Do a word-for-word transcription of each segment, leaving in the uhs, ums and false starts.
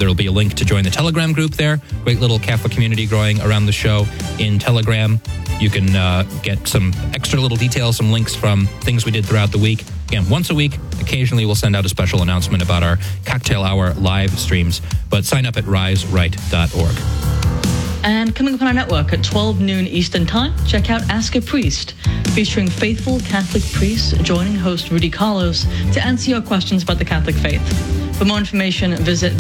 there'll be a link to join the Telegram group there. Great little Catholic community growing around the show in Telegram. You can uh, get some extra little details, some links from things we did throughout the week. Again, once a week, occasionally we'll send out a special announcement about our cocktail hour live streams. But sign up at rise right dot org. And coming up on our network at twelve noon Eastern Time, check out Ask a Priest, featuring faithful Catholic priests joining host Rudy Carlos to answer your questions about the Catholic faith. For more information, visit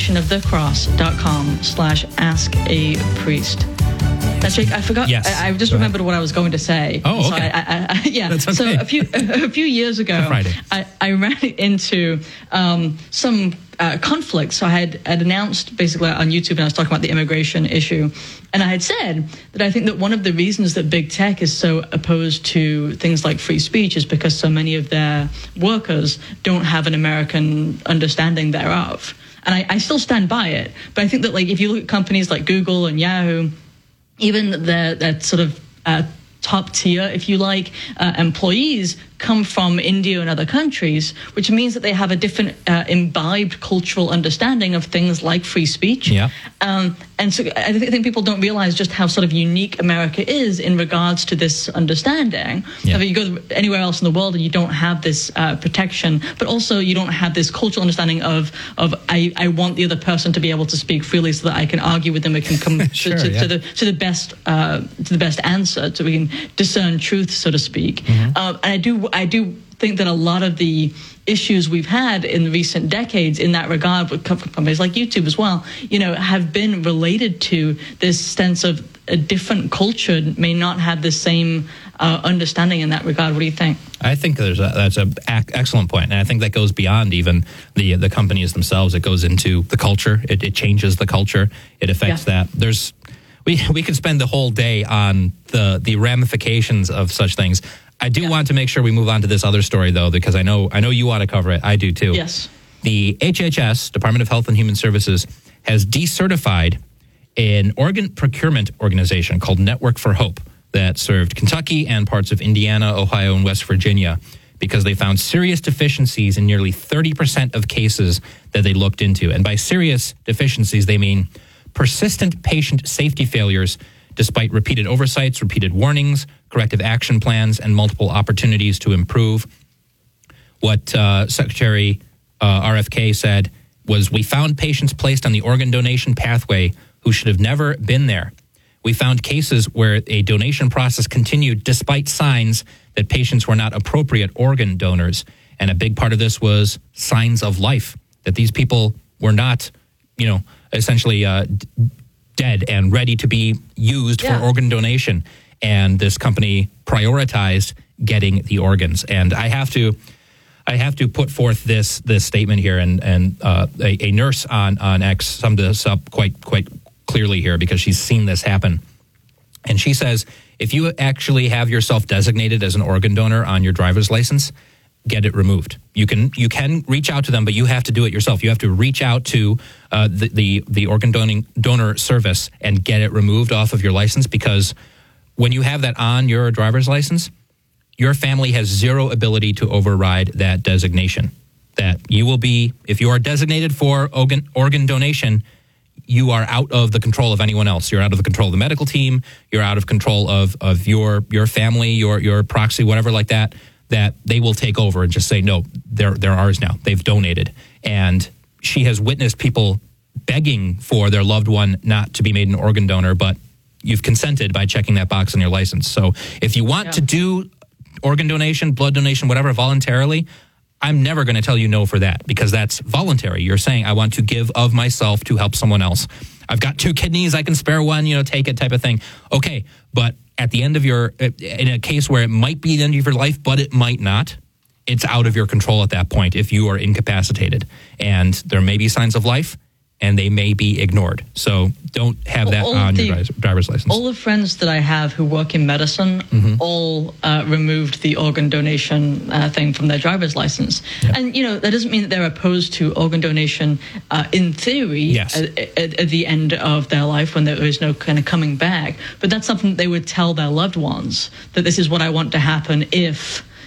thisstationofthecross.com slash ask a priest. Now, Jake, I forgot. Yes. I, I just Go remembered ahead. what I was going to say. Oh, so okay. I, I, I, yeah. That's okay. So a few a few years ago, Friday. I, I ran into um, some uh, conflict. So I had, had announced basically on YouTube, and I was talking about the immigration issue, and I had said that I think that one of the reasons that big tech is so opposed to things like free speech is because so many of their workers don't have an American understanding thereof. And I, I still stand by it. But I think that, like, if you look at companies like Google and Yahoo, even the that sort of uh, top tier, if you like, uh, employees come from India and other countries, which means that they have a different uh, imbibed cultural understanding of things like free speech. Yeah. Um, and so I think, I think people don't realize just how sort of unique America is in regards to this understanding. Yeah. I mean, you go anywhere else in the world and you don't have this uh, protection, but also you don't have this cultural understanding of, of I, I want the other person to be able to speak freely so that I can argue with them. We can come Sure, to, to, yeah. to the to the best uh, to the best answer, so we can discern truth, so to speak. Mm-hmm. Uh, and I do I do think that a lot of the issues we've had in recent decades in that regard with companies like YouTube as well, you know, have been related to this sense of a different culture may not have the same uh, understanding in that regard. What do you think? I think there's a, that's an excellent point, and I think that goes beyond even the the companies themselves. It goes into the culture. It, it changes the culture. It affects Yeah. that. There's we we could spend the whole day on the the ramifications of such things. I do Yeah. want to make sure we move on to this other story, though, because I know I know you want to cover it. I do too. Yes. The H H S, Department of Health and Human Services, has decertified an organ procurement organization called Network for Hope that served Kentucky and parts of Indiana, Ohio, and West Virginia because they found serious deficiencies in nearly thirty percent of cases that they looked into. And by serious deficiencies, they mean persistent patient safety failures despite repeated oversights, repeated warnings, corrective action plans, and multiple opportunities to improve. What uh, Secretary uh, R F K said was, we found patients placed on the organ donation pathway who should have never been there. We found cases where a donation process continued despite signs that patients were not appropriate organ donors. And a big part of this was signs of life, that these people were not, you know, essentially uh, d- dead and ready to be used Yeah. for organ donation. And this company prioritized getting the organs. And I have to... I have to put forth this this statement here, and and uh, a, a nurse on, on X summed this up quite quite clearly here because she's seen this happen. And she says, if you actually have yourself designated as an organ donor on your driver's license, get it removed. You can you can reach out to them, but you have to do it yourself. You have to reach out to uh, the, the the organ doning, donor service and get it removed off of your license, because when you have that on your driver's license, your family has zero ability to override that designation. That you will be, if you are designated for organ, organ donation, you are out of the control of anyone else. You're out of the control of the medical team. You're out of control of, of your your family, your your proxy, whatever like that, that they will take over and just say, no, they're, they're ours now. They've donated. And she has witnessed people begging for their loved one not to be made an organ donor, but you've consented by checking that box on your license. So if you want Yeah. to do organ donation, blood donation, whatever, voluntarily, I'm never going to tell you no for that, because that's voluntary. You're saying, I want to give of myself to help someone else. I've got two kidneys, I can spare one, you know, take it type of thing. Okay, but at the end of your, in a case where it might be the end of your life, but it might not, it's out of your control at that point if you are incapacitated. And there may be signs of life, and they may be ignored. So don't have that All on the- your driver's- driver's license. All the friends that I have who work in medicine Mm-hmm. all uh, removed the organ donation uh, thing from their driver's license. Yeah. And, you know, that doesn't mean that they're opposed to organ donation uh, in theory Yes. at, at, at the end of their life when there is no kind of coming back. But that's something that they would tell their loved ones, that this is what I want to happen if,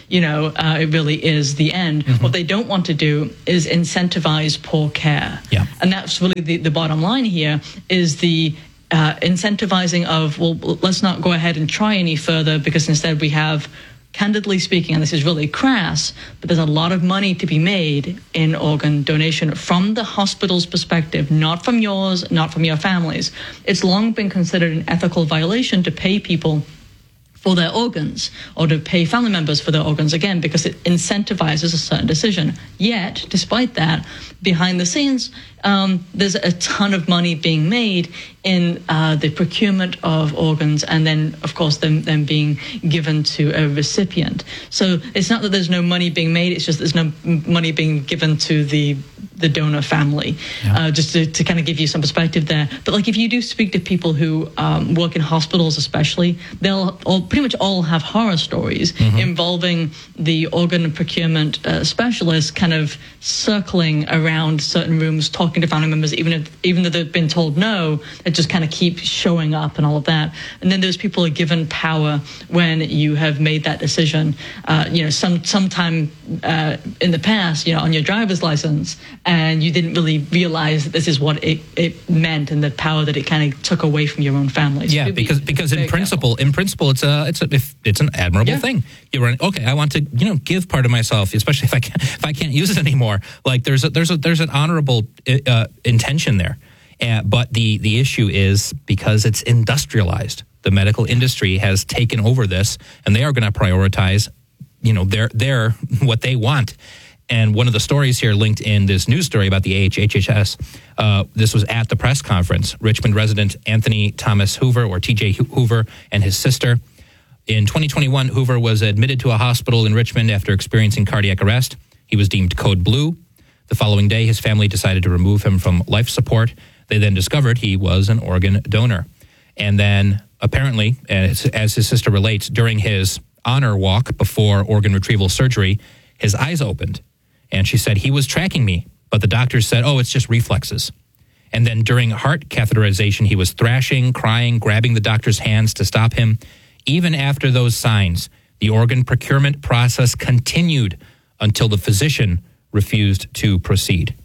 you know, uh, it really is the end. Mm-hmm. What they don't want to do is incentivize poor care. Yeah. And that's really the, the bottom line here is the uh, incentivizing of, well, let's not go ahead and try any further because instead we have, candidly speaking, and this is really crass, but there's a lot of money to be made in organ donation from the hospital's perspective, not from yours, not from your family's. It's long been considered an ethical violation to pay people for their organs or to pay family members for their organs, again, because it incentivizes a certain decision. Yet, despite that, behind the scenes, um, there's a ton of money being made in uh, the procurement of organs and then, of course, them, them being given to a recipient. So it's not that there's no money being made, it's just there's no money being given to the the donor family, yeah. uh, just to, to kind of give you some perspective there. But like if you do speak to people who um, work in hospitals especially, they'll all, pretty much all have horror stories mm-hmm. involving the organ procurement uh, specialists kind of circling around certain rooms, talking to family members, even if, even though they've been told no, they just kind of keep showing up and all of that. And then those people are given power when you have made that decision, uh, you know, some sometime uh, in the past, you know, on your driver's license, and you didn't really realize that this is what it, it meant and the power that it kind of took away from your own family. So yeah, because be because in principle, careful. in principle, it's a it's a if it's an admirable yeah. thing. You're right. Okay, I want to you know give part of myself, especially if I can't if I can't use it anymore. Like there's a there's a there's an honorable uh, intention there, uh, but the the issue is because it's industrialized. The medical industry has taken over this, and they are going to prioritize, you know, their their what they want. And one of the stories here linked in this news story about the H H S, uh, this was at the press conference. Richmond resident Anthony Thomas Hoover, or T J Hoover, and his sister. In twenty twenty-one, Hoover was admitted to a hospital in Richmond after experiencing cardiac arrest. He was deemed code blue. The following day, his family decided to remove him from life support. They then discovered he was an organ donor. And then apparently, as, as his sister relates, during his honor walk before organ retrieval surgery, his eyes opened. And she said he was tracking me, but the doctors said, oh, it's just reflexes. And then during heart catheterization, he was thrashing, crying, grabbing the doctor's hands to stop him. Even after those signs, the organ procurement process continued until the physician refused to proceed.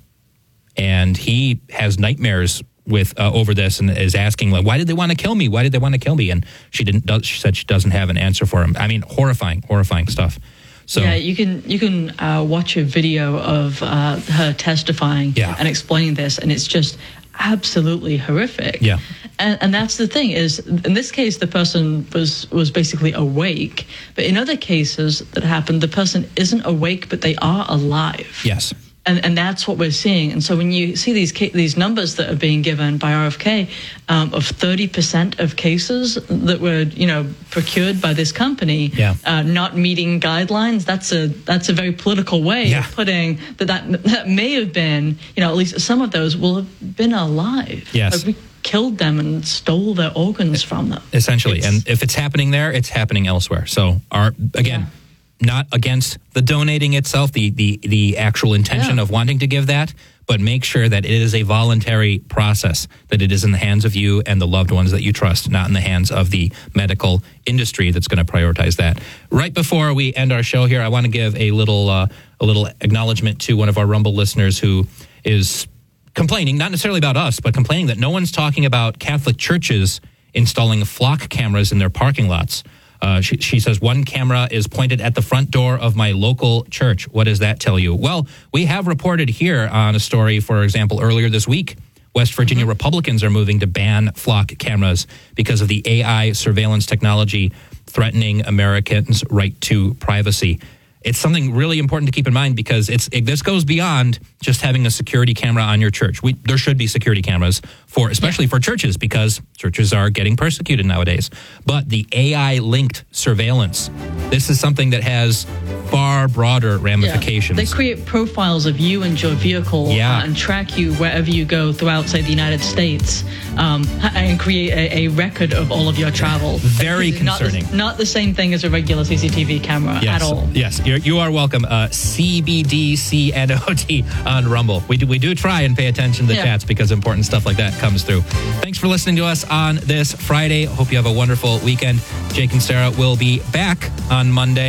And he has nightmares with uh, over this and is asking, like, why did they want to kill me? Why did they want to kill me? And she didn't. She said she doesn't have an answer for him. I mean, horrifying, horrifying stuff. So, yeah, you can you can uh, watch a video of uh, her testifying yeah. and explaining this, and it's just absolutely horrific. Yeah, and, and that's the thing is, in this case, the person was was basically awake, but in other cases that happened, the person isn't awake, but they are alive. Yes. And, and that's what we're seeing. And so when you see these these numbers that are being given by R F K um, of thirty percent of cases that were, you know, procured by this company yeah. uh, not meeting guidelines, that's a that's a very political way yeah. of putting that, that that may have been, you know, at least some of those will have been alive. Yes. Like we killed them and stole their organs from them. Essentially. It's, and if it's happening there, it's happening elsewhere. So our again. Yeah. Not against the donating itself, the the, the actual intention yeah. of wanting to give that, but make sure that it is a voluntary process, that it is in the hands of you and the loved ones that you trust, not in the hands of the medical industry that's going to prioritize that. Right before we end our show here, I want to give a little uh, a little acknowledgement to one of our Rumble listeners who is complaining, not necessarily about us, but complaining that no one's talking about Catholic churches installing flock cameras in their parking lots. Uh, she, she says, one camera is pointed at the front door of my local church. What does that tell you? Well, we have reported here on a story, for example, earlier this week, West Virginia mm-hmm. Republicans are moving to ban flock cameras because of the A I surveillance technology threatening Americans' right to privacy. It's something really important to keep in mind because it's it, this goes beyond just having a security camera on your church. We, there should be security cameras for, especially for churches, because churches are getting persecuted nowadays. But the A I-linked surveillance, this is something that has far broader ramifications. Yeah. They create profiles of you and your vehicle yeah. uh, and track you wherever you go throughout, say, the United States, um, and create a, a record of all of your travel. Very concerning. Not the, not the same thing as a regular C C T V camera yes. at all. Yes, You're, you are welcome. Uh, C B D C N O T on Rumble. We do, we do try and pay attention to the yeah. chats because important stuff like that comes through. Thanks for listening to us on this Friday. Hope you have a wonderful weekend. Jake and Sarah will be back on Monday.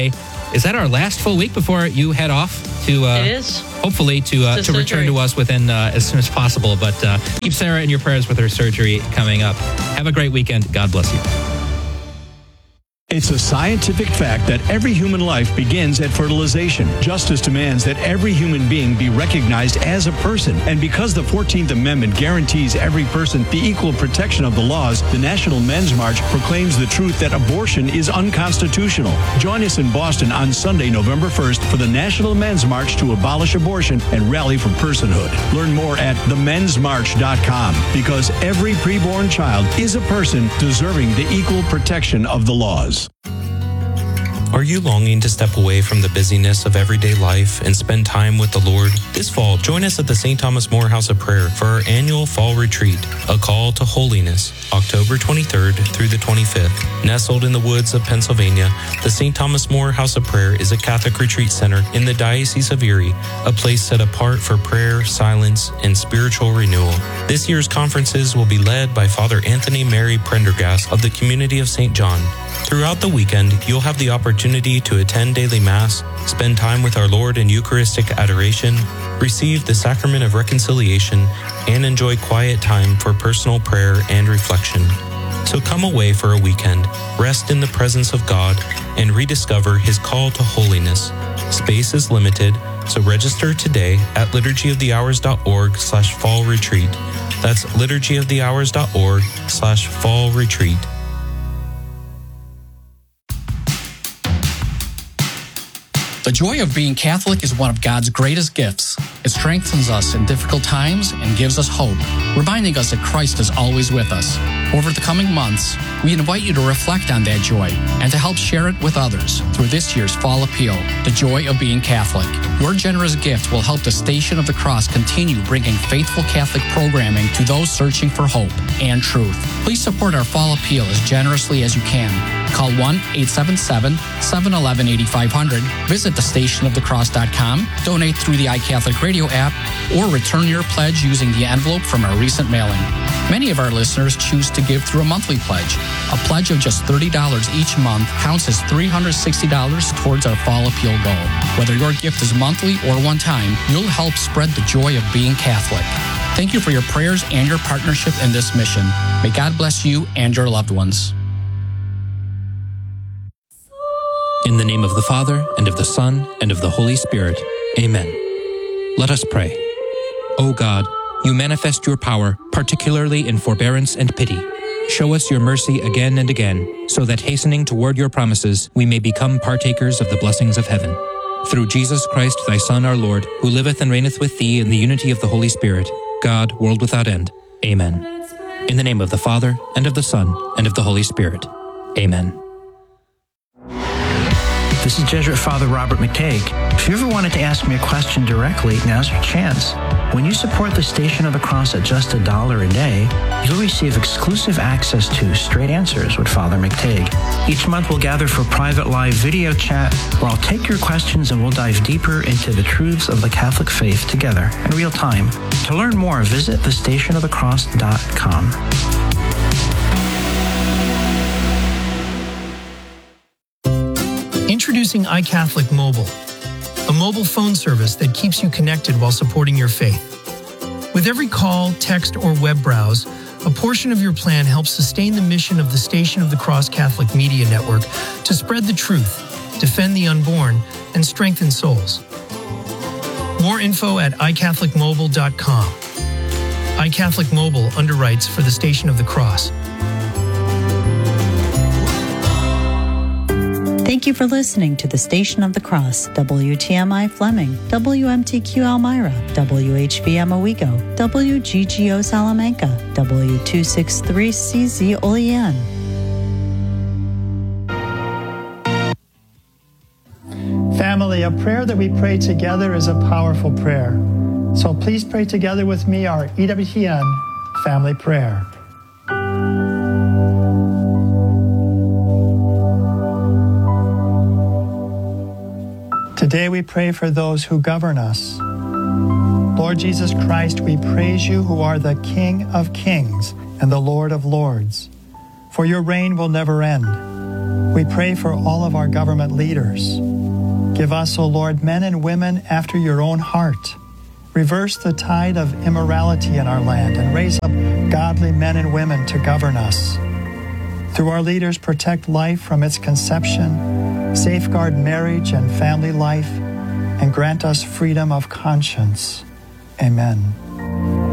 is that our last full week before you head off to? Uh, it is. Hopefully to uh, to return to us within uh, as soon as possible. But uh, keep Sarah in your prayers with her surgery coming up. Have a great weekend. God bless you. It's a scientific fact that every human life begins at fertilization. Justice demands that every human being be recognized as a person. And because the fourteenth Amendment guarantees every person the equal protection of the laws, the National Men's March proclaims the truth that abortion is unconstitutional. Join us in Boston on Sunday, November first for the National Men's March to abolish abortion and rally for personhood. Learn more at the mens march dot com, because every preborn child is a person deserving the equal protection of the laws. Are you longing to step away from the busyness of everyday life and spend time with the Lord? This fall, join us at the Saint Thomas More House of Prayer for our annual fall retreat, A Call to Holiness, October twenty-third through the twenty-fifth. Nestled in the woods of Pennsylvania, the Saint Thomas More House of Prayer is a Catholic retreat center in the Diocese of Erie, a place set apart for prayer, silence, and spiritual renewal. This year's conferences will be led by Father Anthony Mary Prendergast of the Community of Saint John. Throughout the weekend, you'll have the opportunity to attend daily Mass, spend time with our Lord in Eucharistic adoration, receive the Sacrament of Reconciliation, and enjoy quiet time for personal prayer and reflection. So come away for a weekend, rest in the presence of God, and rediscover His call to holiness. Space is limited, so register today at liturgy of the hours dot org slash fall retreat. That's liturgy of the hours dot org slash fall retreat. The joy of being Catholic is one of God's greatest gifts. It strengthens us in difficult times and gives us hope, reminding us that Christ is always with us. Over the coming months, we invite you to reflect on that joy and to help share it with others through this year's Fall Appeal, The Joy of Being Catholic. Your generous gift will help the Station of the Cross continue bringing faithful Catholic programming to those searching for hope and truth. Please support our Fall Appeal as generously as you can. Call one eight seven seven, seven one one, eight five zero zero, visit the station of the cross dot com, donate through the iCatholic Radio app, or return your pledge using the envelope from our recent mailing. Many of our listeners choose to give through a monthly pledge. A pledge of just thirty dollars each month counts as three hundred sixty dollars towards our Fall Appeal goal. Whether your gift is monthly or one time, you'll help spread the joy of being Catholic. Thank you for your prayers and your partnership in this mission. May God bless you and your loved ones. In the name of the Father, and of the Son, and of the Holy Spirit. Amen. Let us pray. O God, you manifest your power, particularly in forbearance and pity. Show us your mercy again and again, so that hastening toward your promises, we may become partakers of the blessings of heaven. Through Jesus Christ, thy Son, our Lord, who liveth and reigneth with thee in the unity of the Holy Spirit, God, world without end. Amen. In the name of the Father, and of the Son, and of the Holy Spirit. Amen. This is Jesuit Father Robert McTague. If you ever wanted to ask me a question directly, now's your chance. When you support the Station of the Cross at just a dollar a day, you'll receive exclusive access to Straight Answers with Father McTague. Each month we'll gather for private live video chat where I'll take your questions and we'll dive deeper into the truths of the Catholic faith together in real time. To learn more, visit the station of the cross dot com. Introducing iCatholic Mobile, a mobile phone service that keeps you connected while supporting your faith. With every call, text, or web browse, a portion of your plan helps sustain the mission of the Station of the Cross Catholic Media Network to spread the truth, defend the unborn, and strengthen souls. More info at i catholic mobile dot com. iCatholic Mobile underwrites for the Station of the Cross. Thank you for listening to the Station of the Cross, W T M I Fleming, W M T Q Elmira, W H V M Owego, W G G O Salamanca, W two sixty-three C Z Olean. Family, a prayer that we pray together is a powerful prayer. So please pray together with me our E W T N family prayer. Today we pray for those who govern us. Lord Jesus Christ, we praise you who are the King of kings and the Lord of lords, for your reign will never end. We pray for all of our government leaders. Give us, O Lord, men and women after your own heart. Reverse the tide of immorality in our land and raise up godly men and women to govern us. Through our leaders, protect life from its conception, safeguard marriage and family life, and grant us freedom of conscience. Amen.